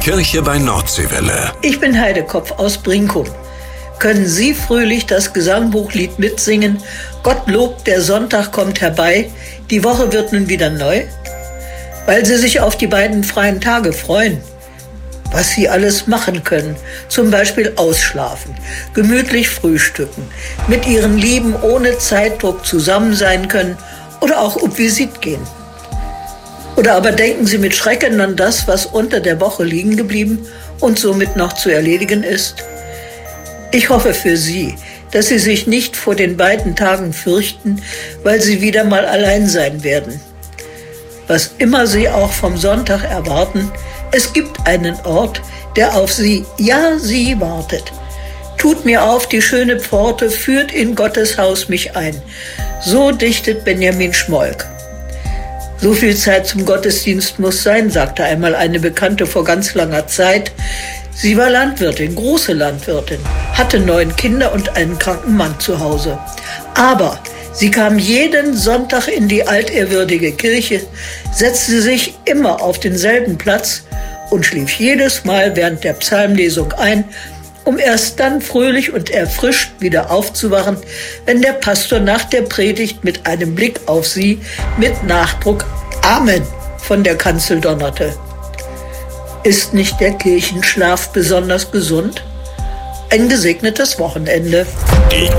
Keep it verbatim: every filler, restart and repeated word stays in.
Kirche bei Nordseewelle. Ich bin Heidekopf aus Brinkum. Können Sie fröhlich das Gesangbuchlied mitsingen? Gott lobt, der Sonntag kommt herbei, die Woche wird nun wieder neu? Weil Sie sich auf die beiden freien Tage freuen. Was Sie alles machen können, zum Beispiel ausschlafen, gemütlich frühstücken, mit Ihren Lieben ohne Zeitdruck zusammen sein können oder auch auf Visit gehen. Oder aber denken Sie mit Schrecken an das, was unter der Woche liegen geblieben und somit noch zu erledigen ist? Ich hoffe für Sie, dass Sie sich nicht vor den beiden Tagen fürchten, weil Sie wieder mal allein sein werden. Was immer Sie auch vom Sonntag erwarten, es gibt einen Ort, der auf Sie, ja, Sie wartet. Tut mir auf die schöne Pforte, führt in Gottes Haus mich ein. So dichtet Benjamin Schmolk. So viel Zeit zum Gottesdienst muss sein, sagte einmal eine Bekannte vor ganz langer Zeit. Sie war Landwirtin, große Landwirtin, hatte neun Kinder und einen kranken Mann zu Hause. Aber sie kam jeden Sonntag in die altehrwürdige Kirche, setzte sich immer auf denselben Platz und schlief jedes Mal während der Psalmlesung ein, um erst dann fröhlich und erfrischt wieder aufzuwachen, wenn der Pastor nach der Predigt mit einem Blick auf sie mit Nachdruck Amen von der Kanzel donnerte. Ist nicht der Kirchenschlaf besonders gesund? Ein gesegnetes Wochenende. Die